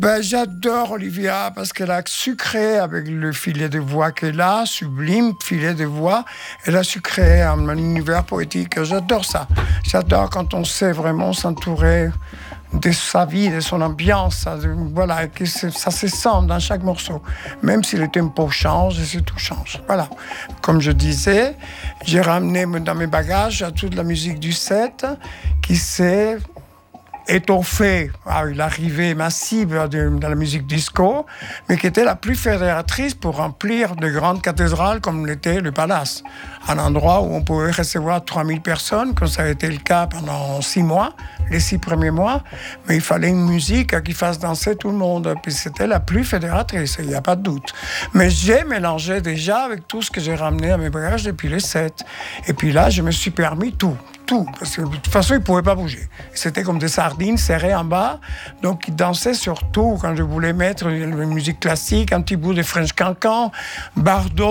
J'adore Olivia parce qu'elle a sucré avec le filet de voix qu'elle a, sublime filet de voix. Elle a sucré un univers poétique. J'adore ça. J'adore quand on sait vraiment s'entourer de sa vie, de son ambiance. Voilà, que ça se sent dans chaque morceau. Même si le tempo change, et tout change. Voilà. Comme je disais, j'ai ramené dans mes bagages toute la musique du set qui s'est étoffée avec l'arrivée massive de la musique disco, mais qui était la plus fédératrice pour remplir de grandes cathédrales comme l'était le Palace. Un endroit où on pouvait recevoir 3000 personnes, comme ça a été le cas pendant 6 mois, les 6 premiers mois, mais il fallait une musique qui fasse danser tout le monde. Puis c'était la plus fédératrice, il n'y a pas de doute. Mais j'ai mélangé déjà avec tout ce que j'ai ramené à mes bagages depuis les 7. Et puis là, je me suis permis tout. Parce que de toute façon, ils ne pouvaient pas bouger. C'était comme des sardines serrées en bas. Donc, ils dansaient sur tout. Quand je voulais mettre une musique classique, un petit bout de French Cancan, Bardot,